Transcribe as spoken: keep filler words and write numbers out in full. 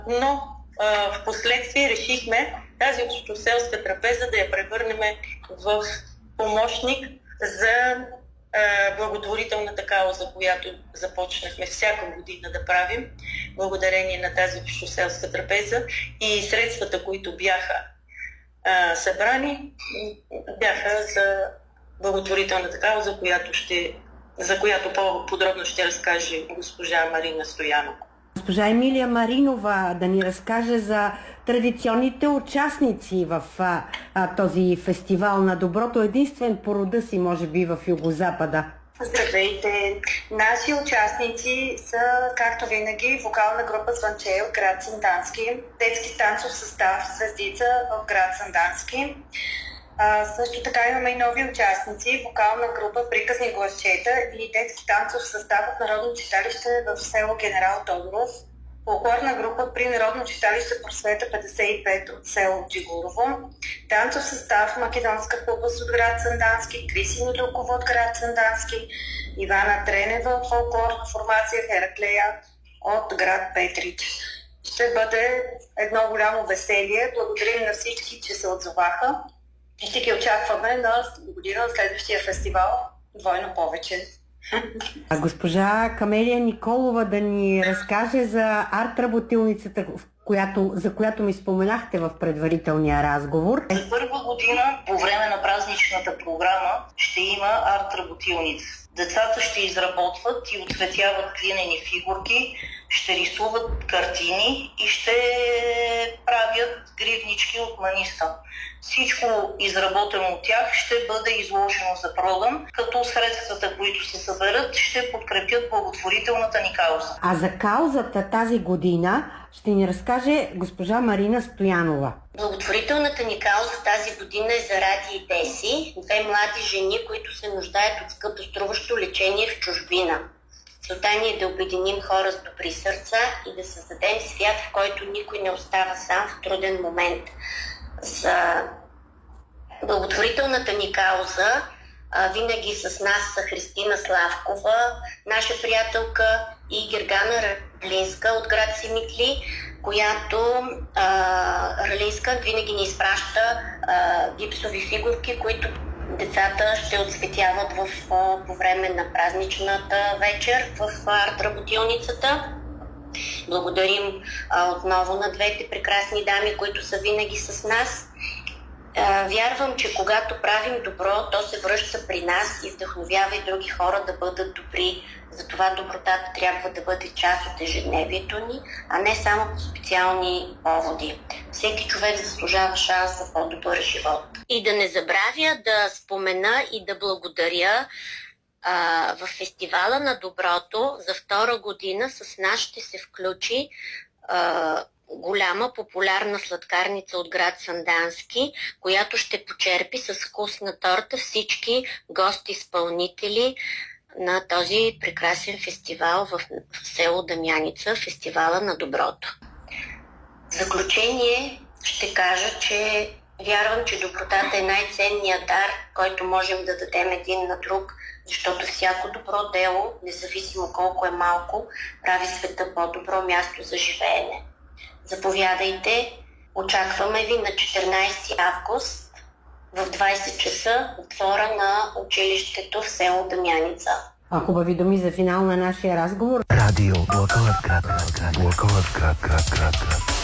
но а, в последствие решихме тази общоселска трапеза да я превърнем в помощник за а, благотворителната кауза, която започнахме всяка година да правим, благодарение на тази общоселска трапеза, и средствата, които бяха а, събрани, бяха за благотворителната кауза, която ще, за която по-подробно ще разкаже госпожа Марина Стоянова. Госпожа Емилия Маринова да ни разкаже за традиционните участници в а, а, този фестивал на доброто, единствен по рода си, може би, в Югозапада. Здравейте! Наши участници са, както винаги, вокална група Звънче от град Сандански, детски танцов състав Звездица в град Сандански. А, също така имаме и нови участници, вокална група Приказни гласчета и детски танцов състав от Народно читалище в село Генерал Тодоров, фолклорна група при Народно читалище Просвета петдесет и пет от село Джигурово, танцов състав Македонска публас от град Сандански, Крисино Дукова от град Сандански, Ивана Тренева от фолклорна формация Хераклея от град Петрич. Ще бъде едно голямо веселие. Благодарим на всички, че се отзоваха. И ще ги очакваме на година от следващия фестивал двойно повече. А госпожа Камелия Николова да ни разкаже за арт-работилницата, която, за която ми споменахте в предварителния разговор. За първа година по време на празничната програма ще има арт-работилница. Децата ще изработват и оцветяват глинени фигурки, ще рисуват картини и ще правят гривнички от маниса. Всичко изработено от тях ще бъде изложено за продан, като средствата, които се съберат, ще подкрепят благотворителната ни кауза. А за каузата тази година ще ни разкаже госпожа Марина Стоянова. Благотворителната ни кауза тази година е за Ради и Деси, две млади жени, които се нуждаят от скъпоструващо лечение в чужбина. Целта ни е да обединим хора с добри сърца и да създадем свят, в който никой не остава сам в труден момент. За благотворителната ни кауза а, винаги с нас са Христина Славкова, наша приятелка, и Гергана Рлинска от град Симитли, която а, Рлинска винаги ни изпраща а, гипсови фигурки, които децата ще отцветяват в, а, по време на празничната вечер в арт-работилницата. Благодарим а, отново на двете прекрасни дами, които са винаги с нас. А, вярвам, че когато правим добро, то се връща при нас и вдъхновява и други хора да бъдат добри. Затова добротата трябва да бъде част от ежедневието ни, а не само по специални поводи. Всеки човек заслужава шанс за по-добър живот. И да не забравя да спомена и да благодаря Uh, в фестивала на доброто за втора година с нас ще се включи uh, голяма популярна сладкарница от град Сандански, която ще почерпи с вкусна торта всички гости-изпълнители на този прекрасен фестивал в, в село Дамяница, фестивала на доброто. В заключение ще кажа, че вярвам, че добротата е най-ценният дар, който можем да дадем един на друг, защото всяко добро дело, независимо колко е малко, прави света по-добро място за живеене. Заповядайте, очакваме ви на четиринайсети август в двайсет часа в двора на училището в село Дамяница. А хубави думи за финал на нашия разговор. Радио Благоевград, Благоевград, град, град, град.